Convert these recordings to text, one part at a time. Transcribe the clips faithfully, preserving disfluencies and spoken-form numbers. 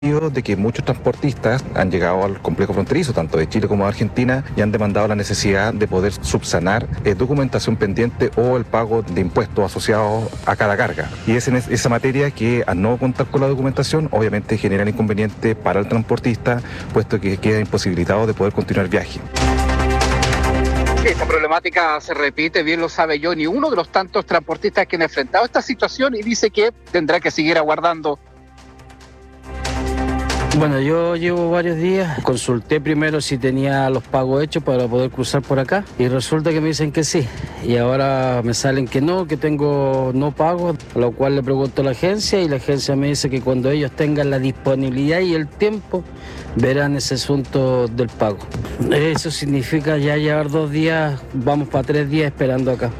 de que muchos transportistas han llegado al complejo fronterizo, tanto de Chile como de Argentina, y han demandado la necesidad de poder subsanar eh, documentación pendiente o el pago de impuestos asociados a cada carga. Y es en esa materia que, al no contar con la documentación, obviamente genera inconveniente para el transportista, puesto que queda imposibilitado de poder continuar el viaje. Esta problemática se repite, bien lo sabe Johnny, uno de los tantos transportistas que han enfrentado esta situación, y dice que tendrá que seguir aguardando. Bueno, yo llevo varios días, consulté primero si tenía los pagos hechos para poder cruzar por acá y resulta que me dicen que sí y ahora me salen que no, que tengo no pago, a lo cual le pregunto a la agencia y la agencia me dice que cuando ellos tengan la disponibilidad y el tiempo verán ese asunto del pago. Eso significa ya llevar dos días, vamos para tres días esperando acá.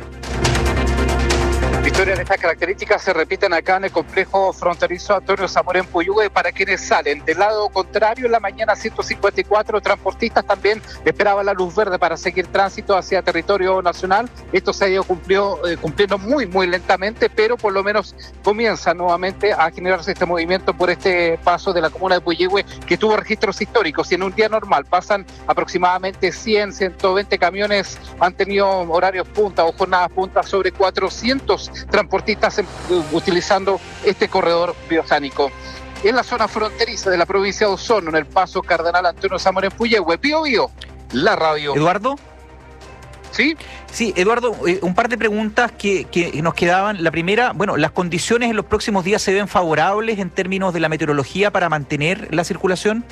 Historias de estas características se repiten acá en el complejo fronterizo Antonio Zamoré en Puyehue. Para quienes salen del lado contrario, en la mañana ciento cincuenta y cuatro transportistas también esperaban la luz verde para seguir tránsito hacia territorio nacional. Esto se ha ido cumplió, eh, cumpliendo muy, muy lentamente, pero por lo menos comienza nuevamente a generarse este movimiento por este paso de la comuna de Puyehue, que tuvo registros históricos, y en un día normal pasan aproximadamente cien, ciento veinte camiones, han tenido horarios punta o jornadas punta sobre cuatrocientos transportistas en, uh, utilizando este corredor biosánico. En la zona fronteriza de la provincia de Osorno, en el paso Cardenal Antonio Zamoré en Puyehue, Bío Bío, la radio. ¿Eduardo? ¿Sí? Sí, Eduardo, eh, un par de preguntas que, que nos quedaban. La primera, bueno, ¿las condiciones en los próximos días se ven favorables en términos de la meteorología para mantener la circulación?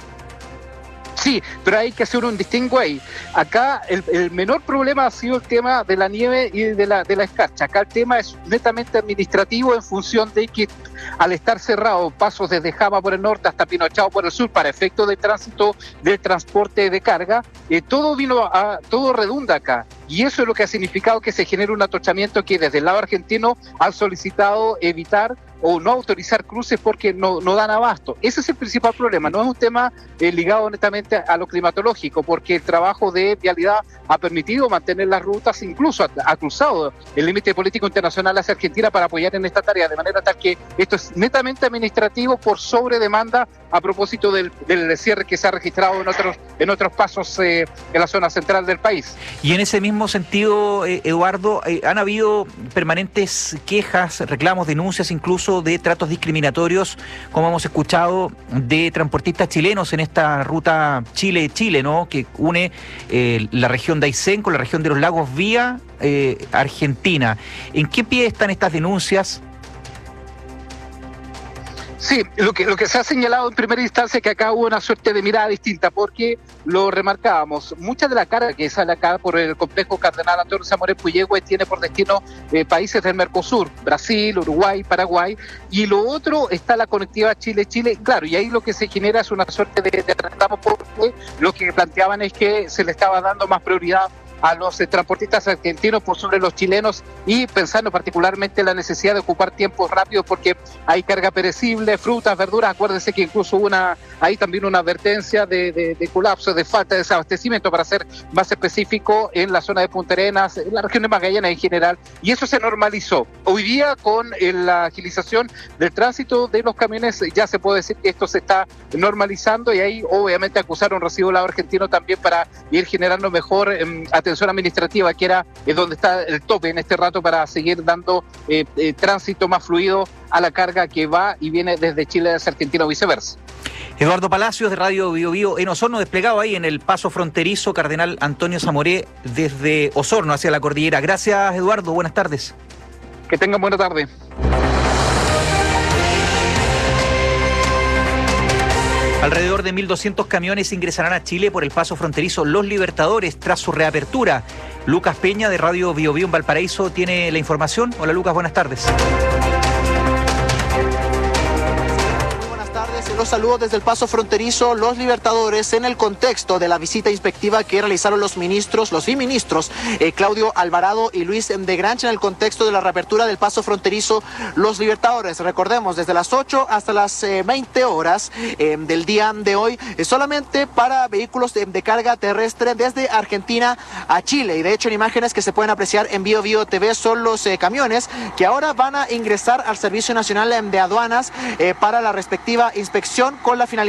Sí, pero hay que hacer un distingo ahí. Acá el, el menor problema ha sido el tema de la nieve y de la, de la escarcha. Acá el tema es netamente administrativo en función de que al estar cerrado pasos desde Jama por el norte hasta Pinochao por el sur para efecto de tránsito del transporte de carga, eh, todo vino a, todo redunda acá. Y eso es lo que ha significado que se genere un atochamiento que desde el lado argentino han solicitado evitar o no autorizar cruces porque no, no dan abasto. Ese es el principal problema, no es un tema eh, ligado netamente a lo climatológico, porque el trabajo de vialidad ha permitido mantener las rutas, incluso ha, ha cruzado el límite político internacional hacia Argentina para apoyar en esta tarea, de manera tal que esto es netamente administrativo por sobredemanda a propósito del, del cierre que se ha registrado en otros, en otros pasos eh, en la zona central del país. Y en ese mismo sentido, eh, Eduardo, eh, han habido permanentes quejas, reclamos, denuncias incluso de tratos discriminatorios, como hemos escuchado, de transportistas chilenos en esta ruta Chile-Chile, ¿no? Que une eh, la región de Aysén con la región de los lagos vía eh, Argentina. ¿En qué pie están estas denuncias? Sí, lo que, lo que se ha señalado en primera instancia es que acá hubo una suerte de mirada distinta, porque lo remarcábamos, mucha de la carga que sale acá por el complejo Cardenal Antonio Zamoré Puyehue tiene por destino eh, países del Mercosur, Brasil, Uruguay, Paraguay, y lo otro está la conectividad Chile-Chile, claro, y ahí lo que se genera es una suerte de, de reclamo, porque lo que planteaban es que se le estaba dando más prioridad a los eh, transportistas argentinos por sobre los chilenos, y pensando particularmente en la necesidad de ocupar tiempos rápidos porque hay carga perecible, frutas, verduras. Acuérdense que incluso hubo una, hay también una advertencia de, de, de colapso, de falta de desabastecimiento, para ser más específico, en la zona de Punta Arenas, en la región de Magallanes en general, y eso se normalizó. Hoy día, con eh, la agilización del tránsito de los camiones, ya se puede decir que esto se está normalizando, y ahí obviamente acusaron recibo del lado argentino también para ir generando mejor eh, atención administrativa, que era eh, donde está el tope en este rato, para seguir dando eh, eh, tránsito más fluido a la carga que va y viene desde Chile hacia Argentina o viceversa. Eduardo Palacios, de Radio Bío Bío en Osorno, desplegado ahí en el paso fronterizo Cardenal Antonio Zamoré desde Osorno hacia la cordillera. Gracias, Eduardo, buenas tardes. Que tengan buena tarde. Alrededor de mil doscientos camiones ingresarán a Chile por el paso fronterizo Los Libertadores tras su reapertura. Lucas Peña, de Radio Bío Bío en Valparaíso, tiene la información. Hola, Lucas, buenas tardes. Los saludos desde el paso fronterizo Los Libertadores en el contexto de la visita inspectiva que realizaron los ministros, los biministros eh, Claudio Alvarado y Luis de Grancha, en el contexto de la reapertura del paso fronterizo Los Libertadores. Recordemos, desde las ocho hasta las eh, veinte horas eh, del día de hoy, eh, solamente para vehículos de, de carga terrestre desde Argentina a Chile. Y de hecho, en imágenes que se pueden apreciar en Bío Bío T V, son los eh, camiones que ahora van a ingresar al Servicio Nacional de Aduanas eh, para la respectiva inspección inspección con la finalidad